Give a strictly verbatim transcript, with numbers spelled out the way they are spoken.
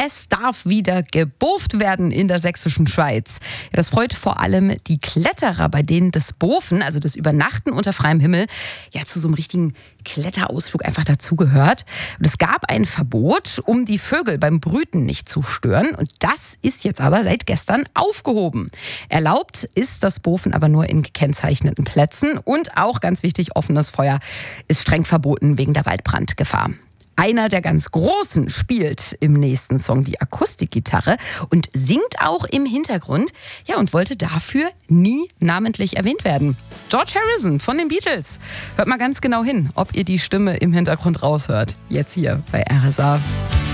Es darf wieder gebooft werden in der sächsischen Schweiz. Ja, das freut vor allem die Kletterer, bei denen das Bofen, also das Übernachten unter freiem Himmel, ja zu so einem richtigen Kletterausflug einfach dazugehört. Und es gab ein Verbot, um die Vögel beim Brüten nicht zu stören. Und das ist jetzt aber seit gestern aufgehoben. Erlaubt ist das Bofen aber nur in gekennzeichneten Plätzen. Und auch, ganz wichtig, offenes Feuer ist streng verboten wegen der Waldbrandgefahr. Einer der ganz Großen spielt im nächsten Song die Akustikgitarre und singt auch im Hintergrund, ja, und wollte dafür nie namentlich erwähnt werden. George Harrison von den Beatles. Hört mal ganz genau hin, ob ihr die Stimme im Hintergrund raushört. Jetzt hier bei R S A.